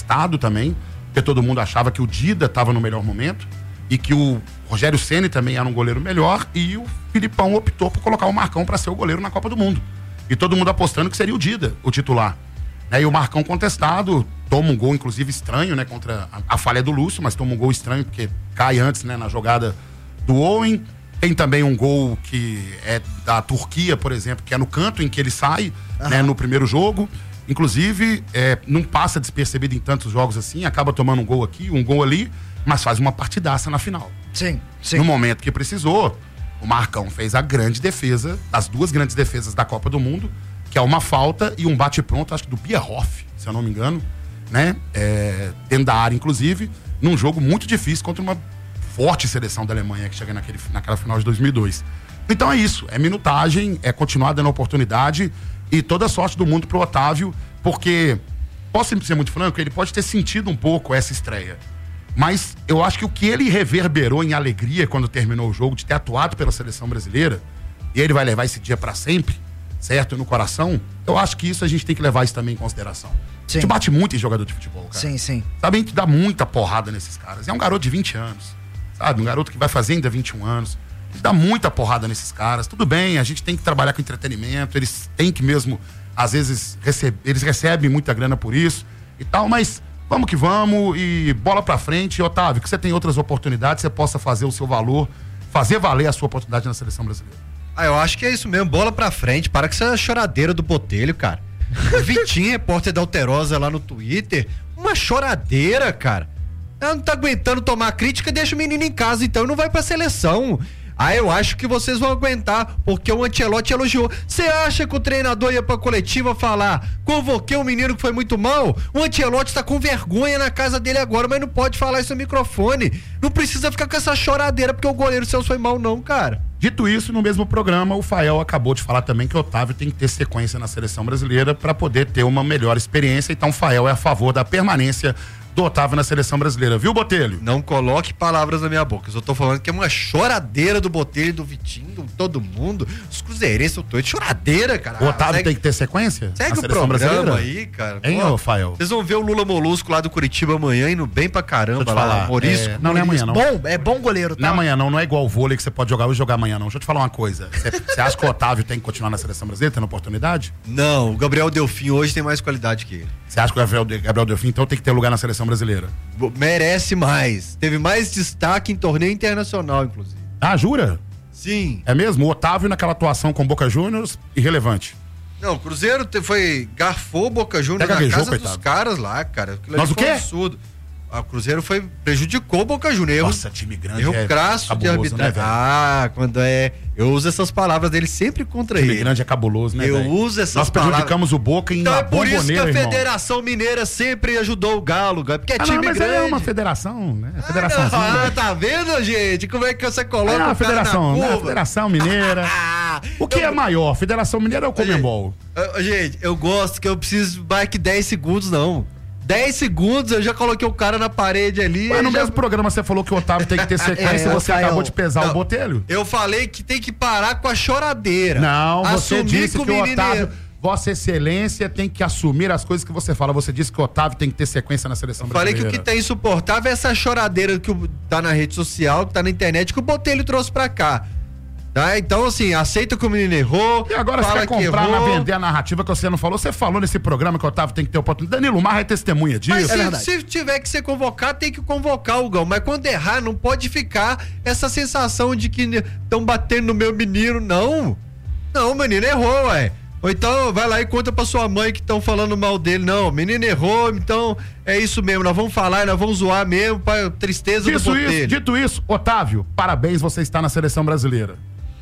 contestado também, porque todo mundo achava que o Dida estava no melhor momento e que o Rogério Ceni também era um goleiro melhor e o Filipão optou por colocar o Marcão para ser o goleiro na Copa do Mundo. E todo mundo apostando que seria o Dida, o titular. E o Marcão contestado, toma um gol, inclusive, estranho, né? Contra a falha do Lúcio, mas toma um gol estranho, porque cai antes, né? Na jogada do Owen. Tem também um gol que é da Turquia, por exemplo, que é no canto em que ele sai, né? No primeiro jogo. Inclusive, não passa despercebido em tantos jogos assim, acaba tomando um gol aqui, um gol ali, mas faz uma partidaça na final. Sim. No momento que precisou, o Marcão fez a grande defesa, as duas grandes defesas da Copa do Mundo, que é uma falta e um bate-pronto, acho que do Bierhoff, se eu não me engano, né? Dentro da área, inclusive, num jogo muito difícil contra uma forte seleção da Alemanha que chega naquela final de 2002. Então é isso, é minutagem, é continuar dando oportunidade e toda a sorte do mundo pro Otávio, porque, posso ser muito franco, ele pode ter sentido um pouco essa estreia, mas eu acho que o que ele reverberou em alegria quando terminou o jogo, de ter atuado pela seleção brasileira, e ele vai levar esse dia pra sempre, certo? No coração, eu acho que isso a gente tem que levar isso também em consideração. Sim. A gente bate muito em jogador de futebol, cara. Sim, sim. Sabe, a gente dá muita porrada nesses caras. É um garoto de 20 anos, sabe? Um garoto que vai fazer ainda 21 anos. A gente dá muita porrada nesses caras. Tudo bem, a gente tem que trabalhar com entretenimento, eles têm que mesmo, às vezes, eles recebem muita grana por isso e tal, mas vamos que vamos e bola pra frente. Otávio, que você tem outras oportunidades, você possa fazer o seu valor, fazer valer a sua oportunidade na seleção brasileira. Eu acho que é isso mesmo, bola pra frente, para com essa choradeira do Botelho, cara. O Vitinho, repórter da Alterosa lá no Twitter, uma choradeira, cara. Ela não tá aguentando tomar crítica, deixa o menino em casa, então não vai pra seleção. Eu acho que vocês vão aguentar, porque o Ancelotti elogiou. Você acha que o treinador ia pra coletiva falar, convoquei um menino que foi muito mal? O Ancelotti tá com vergonha na casa dele agora, mas não pode falar isso no microfone. Não precisa ficar com essa choradeira porque o goleiro seu foi mal não, cara. Dito isso, no mesmo programa, o Fael acabou de falar também que o Otávio tem que ter sequência na seleção brasileira para poder ter uma melhor experiência. Então, o Fael é a favor da permanência do Otávio na seleção brasileira, viu, Botelho? Não coloque palavras na minha boca. Eu só tô falando que é uma choradeira do Botelho, do Vitinho, de todo mundo. Os cruzeirenses, eu tô de choradeira, cara. O Otávio tem que ter sequência? Segue o programa aí, cara. Hein, ô, Fael? Vocês vão ver o Lula Molusco lá do Curitiba amanhã, indo bem pra caramba lá. Maurício. Não é amanhã, não. É bom goleiro, tá? Não é amanhã, não é igual o vôlei que você pode jogar hoje e jogar amanhã, não. Deixa eu te falar uma coisa. Você acha que o Otávio tem que continuar na seleção brasileira, tendo oportunidade? Não, o Gabriel Delfim hoje tem mais qualidade que ele. Você acha que o Gabriel Delfim, então, tem que ter lugar na seleção brasileira? Merece mais. Teve mais destaque em torneio internacional, inclusive. Ah, jura? Sim. É mesmo? O Otávio naquela atuação com Boca Juniors, irrelevante. Não, o Cruzeiro garfou Boca Juniors na casa dos caras lá, cara. Mas o quê? Absurdo. O Cruzeiro prejudicou o Boca Juniors. Nossa, time grande erro crasso de arbitragem. Né, quando eu uso essas palavras dele sempre contra ele. Time grande é cabuloso, né, Eu uso essas palavras. Nós prejudicamos o Boca em Então é por isso que a irmão. Federação Mineira sempre ajudou o Galo, porque é time mas grande. É uma federação, né? Federaçãozinha. Tá vendo, gente? Como é que você coloca a federação, né? Federação Mineira. O que é maior, Federação Mineira ou Comembol? Gente, eu gosto que eu preciso mais que 10 segundos, não. 10 segundos, eu já coloquei o cara na parede ali. Mas no mesmo programa você falou que o Otávio tem que ter sequência e você acabou de pesar o Botelho. Eu falei que tem que parar com a choradeira. Não, você disse que o Otávio, Vossa Excelência tem que assumir as coisas que você fala. Você disse que o Otávio tem que ter sequência na seleção brasileira. Falei que o que tá insuportável é essa choradeira que tá na rede social, que tá na internet, que o Botelho trouxe pra cá. Tá? Então, assim, aceita que o menino errou. E agora você quer comprar, vender a narrativa que você não falou? Você falou nesse programa que o Otávio tem que ter oportunidade. Danilo Marra é testemunha disso. Mas se tiver que ser convocado, tem que convocar o Gão. Mas quando errar, não pode ficar essa sensação de que estão batendo no meu menino. Não. Não, o menino errou, ué. Ou então vai lá e conta pra sua mãe que estão falando mal dele. Não, o menino errou, então é isso mesmo. Nós vamos falar, nós vamos zoar mesmo pra tristeza do Botelho. Dito isso, Otávio, parabéns, você está na seleção brasileira.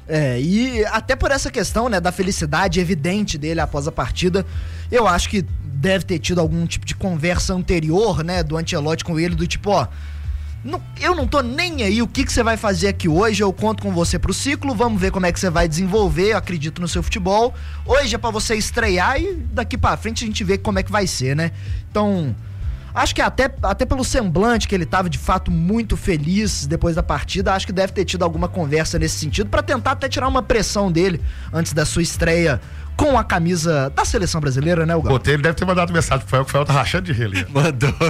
E até por essa questão, né, da felicidade evidente dele após a partida, eu acho que deve ter tido algum tipo de conversa anterior, né, do Ancelotti com ele, do tipo, eu não tô nem aí, o que você vai fazer aqui hoje, eu conto com você pro ciclo, vamos ver como é que você vai desenvolver, eu acredito no seu futebol, hoje é pra você estrear e daqui pra frente a gente vê como é que vai ser, né, então... Acho que até pelo semblante que ele estava de fato muito feliz depois da partida, acho que deve ter tido alguma conversa nesse sentido para tentar até tirar uma pressão dele antes da sua estreia com a camisa da seleção brasileira, né, Hugo? Ele deve ter mandado mensagem pro Fael, que o Fael tá rachando de rir ali. Mandou.